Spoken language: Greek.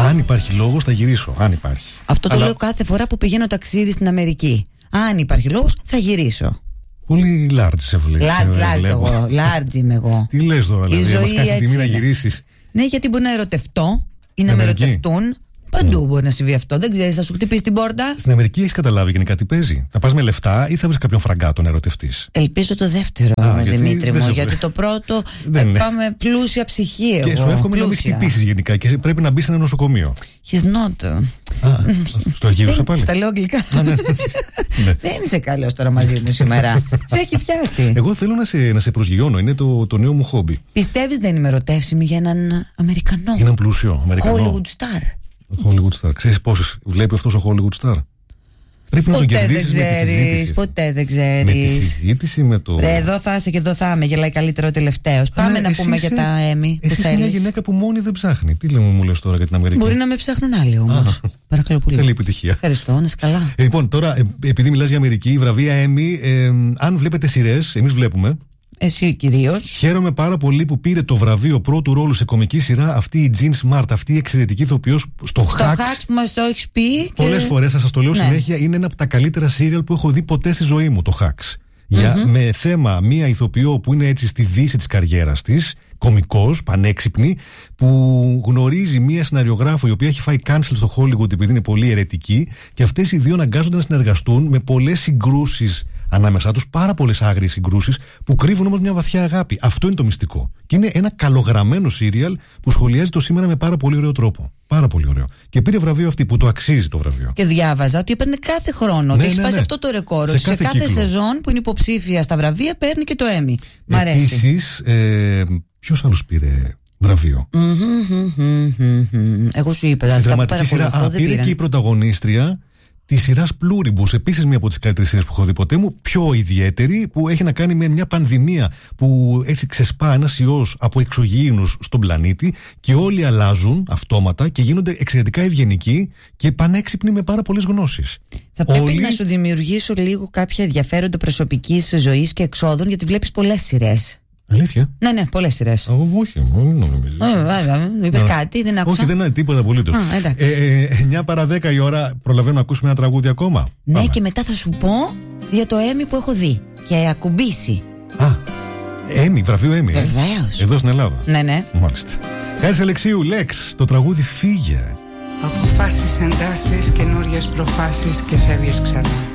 Αν υπάρχει λόγος, θα γυρίσω. Αν υπάρχει. Αυτό το λέω κάθε φορά που πηγαίνω ταξίδι στην Αμερική. Αν υπάρχει λόγος, θα γυρίσω. Πολύ large σε βλέπει. Large είμαι εγώ. Τι λες τώρα, δηλαδή, μας κάνει τη τιμή να γυρίσεις? Ναι, γιατί μπορεί να ερωτευτώ ή να με ερωτευτούν. Παντού μπορεί να συμβεί αυτό. Δεν ξέρεις, θα σου χτυπήσει την πόρτα. Στην Αμερική έχεις καταλάβει γενικά τι παίζει? Θα πας με λεφτά ή θα βρεις κάποιον φραγκάτο να ερωτευτείς? Ελπίζω το δεύτερο, Δημήτρη μου. Γιατί το πρώτο πάμε πλούσια ψυχή. Και σου εύχομαι να μην χτυπήσεις γενικά και πρέπει να μπεις σε ένα νοσοκομείο. He's not. Στο αγγίζουσα πάλι. Στα λέω αγγλικά. Δεν είσαι καλός τώρα μαζί μου σήμερα. Σε έχει πιάσει. Εγώ θέλω να σε προσγειώνω. Είναι το νέο μου χόμπι. Πιστεύεις δεν είμαι ερωτεύσιμη για έναν Αμερικανό? Για έναν πλούσιο Αμερικανό. Hollywood star. Hollywood star. Ξέρεις πόσες βλέπει αυτός ο Hollywood star? Πρέπει να τον κερδίσεις με τη συζήτηση. Ποτέ δεν ξέρεις. Με τη συζήτηση, με το. Εδώ θα είσαι και εδώ θα είμαι. Γελάει καλύτερο τελευταίος. Πάμε να πούμε για τα Emmy. Εσύ είσαι μια γυναίκα που μόνη δεν ψάχνει. Τι λέμε, μου λες τώρα για την Αμερική? Μπορεί να με ψάχνουν άλλοι όμως. Παρακαλώ πολύ. Καλή επιτυχία. Ευχαριστώ, να είσαι καλά. Λοιπόν, τώρα επειδή μιλάς για Αμερική, η βραβεία Emmy, αν βλέπετε σειρές, εμείς βλέπουμε. Εσύ κυρίως. Χαίρομαι πάρα πολύ που πήρε το βραβείο πρώτου ρόλου σε κομική σειρά αυτή η Jean Smart, αυτή η εξαιρετική ηθοποιός στο Hacks. Που μας το έχεις πει. Πολλές φορές, θα σας το λέω συνέχεια, είναι ένα από τα καλύτερα σύριαλ που έχω δει ποτέ στη ζωή μου, το Hacks. Με θέμα μία ηθοποιό που είναι έτσι στη δύση της καριέρας της, κωμικός, πανέξυπνη, που γνωρίζει μία σεναριογράφο η οποία έχει φάει cancel στο Hollywood επειδή είναι πολύ αιρετική, και αυτές οι δύο αναγκάζονται να συνεργαστούν με πολλές συγκρούσεις ανάμεσά τους, πάρα πολλές άγριες συγκρούσεις που κρύβουν όμως μια βαθιά αγάπη. Αυτό είναι το μυστικό. Και είναι ένα καλογραμμένο σύριαλ που σχολιάζει το σήμερα με πάρα πολύ ωραίο τρόπο. Πάρα πολύ ωραίο. Και πήρε βραβείο αυτή που το αξίζει το βραβείο. Και διάβαζα ότι παίρνει κάθε χρόνο. Και έχει σπάσει αυτό το ρεκόρ. Σε κάθε σεζόν που είναι υποψήφια στα βραβεία παίρνει και το Emmy. Μ' αρέσει. Επίσης, ποιος άλλος πήρε βραβείο? Εγώ σου είπα. Στην δραματική σειρά πήρε και η πρωταγωνίστρια τη σειρά Pluribus, επίσης μία από τις καλύτερες σειρές που έχω δει ποτέ μου, πιο ιδιαίτερη, που έχει να κάνει με μια πανδημία που έτσι ξεσπά ένας ιός από εξωγήινους στον πλανήτη και όλοι αλλάζουν αυτόματα και γίνονται εξαιρετικά ευγενικοί και πανέξυπνοι με πάρα πολλές γνώσεις. Θα πρέπει να σου δημιουργήσω λίγο κάποια ενδιαφέροντα προσωπικής ζωής και εξόδων, γιατί βλέπεις πολλές σειρές. Αλήθεια? Ναι, πολλές σειρές. Όχι, δεν νομίζω. Είπες κάτι, δεν άκουσα. Όχι, δεν είναι τίποτα απολύτως. 9 παρά 10 η ώρα, προλαβαίνω να ακούσουμε ένα τραγούδι ακόμα. Ναι, Πάμε. και μετά θα σου πω για το Emmy που έχω δει και ακουμπήσει. Emmy, βραβείο Emmy. Βεβαίως. Εδώ στην Ελλάδα. Ναι. Μάλιστα. Χάρης Αλεξίου, Λέξ, το τραγούδι Φύγε. Αποφάσεις, εντάσεις, καινούριες προφάσεις και φεύγεις ξανά.